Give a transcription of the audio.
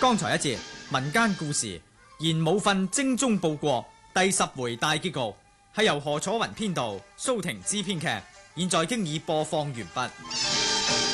剛才一節民間故事言武訓精忠報國第10回大結局係由何楚雲編導，蘇婷之編劇，現在經已播放完畢。